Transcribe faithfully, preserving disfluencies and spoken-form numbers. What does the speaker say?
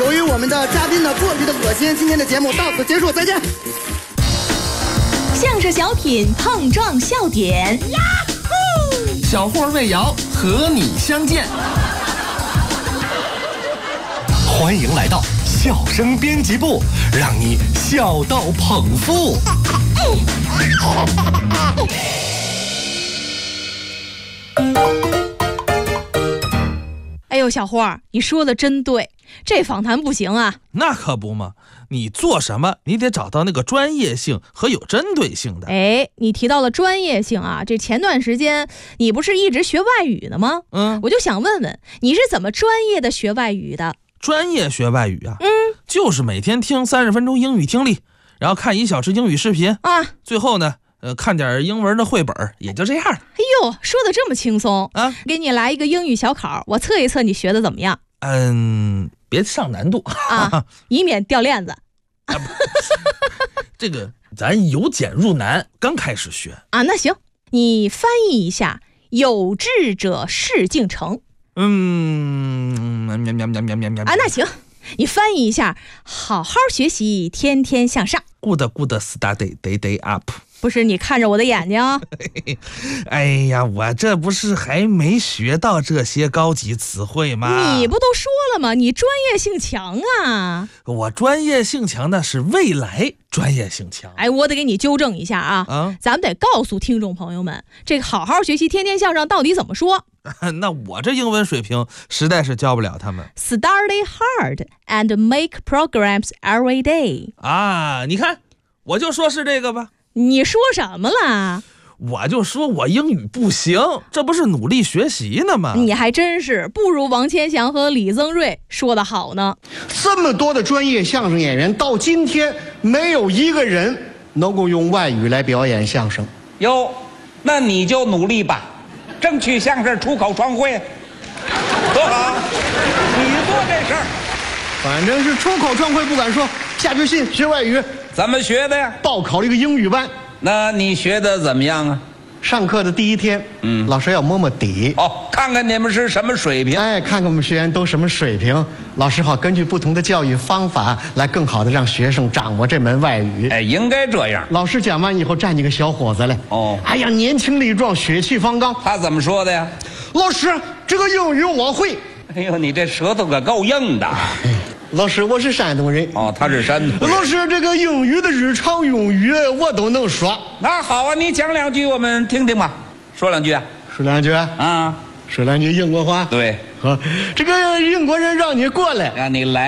由于我们的嘉宾呢过于的恶心，今天的节目到此结束，再见。 相声小品碰撞笑点，呀呼！小霍魏瑶和你相见。 欢迎来到笑声编辑部，让你笑到捧腹。 哎呦，小霍，你说的真对，这访谈不行啊。 那可不嘛，你做什么你得找到那个专业性和有针对性的。 哎，你提到了专业性啊，这前段时间你不是一直学外语呢吗？ 嗯， 我就想问问，你是怎么专业的学外语的？ 专业学外语啊， 嗯， 就是每天听三十分钟英语听力，然后看一小时英语视频啊， 最后呢，呃，看点英文的绘本，也就这样。 哎呦，说的这么轻松啊！ 给你来一个英语小考，我测一测你学的怎么样？ 嗯，别上难度啊，以免掉链子。 啊、这个咱由简入难，刚开始学啊。那行，你翻译一下“有志者事竟成”。 嗯，喵喵喵喵喵喵啊，那行，你翻译一下“好好学习，天天向上”。 Good good study day day up。 不是，你看着我的眼睛。 哎呀，我这不是还没学到这些高级词汇吗？ 你不都说了吗？你专业性强啊。 我专业性强的是未来专业性强。 哎，我得给你纠正一下啊。 啊， 咱们得告诉听众朋友们，这个好好学习，天天向上到底怎么说？ 那我这英文水平实在是教不了他们。 Study hard and make programs every day。 啊，你看，我就说是这个吧。 你说什么了？ 我就说我英语不行，这不是努力学习呢吗？ 你还真是不如王千祥和李增瑞说得好呢。 这么多的专业相声演员，到今天没有一个人能够用外语来表演相声。 哟，那你就努力吧，争取相声出口创汇，多好！你做这事儿， 反正是出口创汇不敢说，下决心学外语。 怎么学的呀？ 报考了一个英语班。 那你学的怎么样啊？ 上课的第一天，嗯，老师要摸摸底， 哦，看看你们是什么水平。 哎，看看我们学员都什么水平，老师好根据不同的教育方法来更好的让学生掌握这门外语。 哎，应该这样。 老师讲完以后，站起个小伙子来， 哦， 哎呀，年轻力壮，血气方刚。 他怎么说的呀？ 老师，这个英语我会。 哎呦，你这舌头可够硬的。 老师，我是山东人。 哦，他是山东人。 老师，这个英语的日常用语我都能说。 那好啊，你讲两句我们听听吧。说两句啊。 说两句啊。 啊， 说两句英国话。 对。 好，这个英国人让你过来， 让你来。